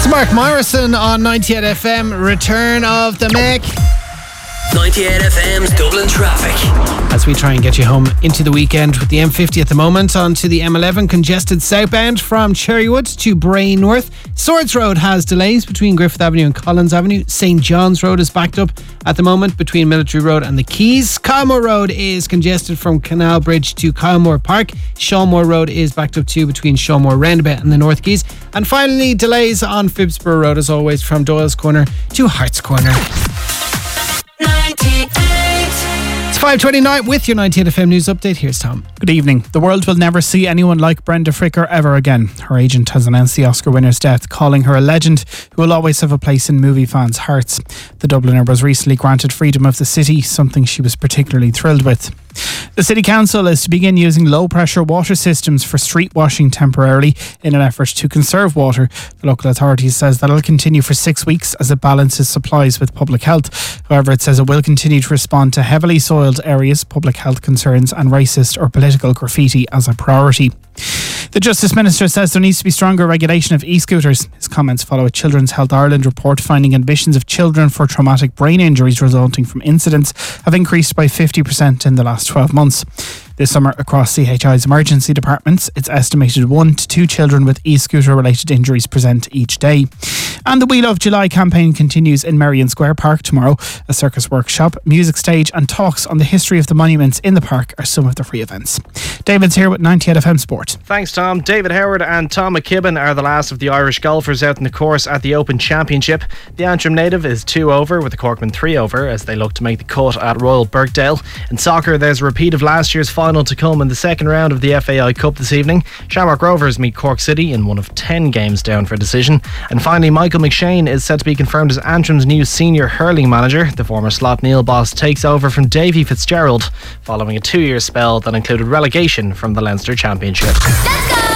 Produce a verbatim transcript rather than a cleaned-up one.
Mark Morrison on ninety-eight F M, return of the Mac. ninety-eight F M's Dublin traffic. As we try and get you home into the weekend with the M fifty at the moment, onto the M eleven congested southbound from Cherrywood to Bray North. Swords Road has delays between Griffith Avenue and Collins Avenue. Saint John's Road is backed up at the moment between Military Road and the Quays. Kylemore Road is congested from Canal Bridge to Kylemore Park. Shawmore Road is backed up too between Shawmore Roundabout and the North Quays. And finally, delays on Phibsborough Road as always from Doyle's Corner to Hart's Corner. It's five twenty-nine with your ninety-eight F M News Update. Here's Tom. Good evening. The world will never see anyone like Brenda Fricker ever again. Her agent has announced the Oscar winner's death, calling her a legend who will always have a place in movie fans' hearts. The Dubliner was recently granted freedom of the city, something she was particularly thrilled with. The City Council is to begin using low-pressure water systems for street washing temporarily in an effort to conserve water. The local authority says that will continue for six weeks as it balances supplies with public health. However, it says it will continue to respond to heavily soiled areas, public health concerns and racist or political graffiti as a priority. The Justice Minister says there needs to be stronger regulation of e-scooters. His comments follow a Children's Health Ireland report finding admissions of children for traumatic brain injuries resulting from incidents have increased by fifty percent in the last twelve months. This summer, across C H I's emergency departments, it's estimated one to two children with e-scooter related injuries present each day. And the Wheel of July campaign continues in Merrion Square Park tomorrow. A circus workshop, music stage and talks on the history of the monuments in the park are some of the free events. David's here with ninety-eight F M Sport. Thanks, Tom. David Howard and Tom McKibben are the last of the Irish golfers out in the course at the Open Championship. The Antrim native is two over with the Corkman three over as they look to make the cut at Royal Birkdale. In soccer, there's a repeat of last year's final to come in the second round of the F A I Cup this evening. Shamrock Rovers meet Cork City in one of ten games down for decision. And finally, Michael McShane is set to be confirmed as Antrim's new senior hurling manager. The former Slot Neil boss takes over from Davy Fitzgerald following a two-year spell that included relegation from the Leinster Championship. Let's go!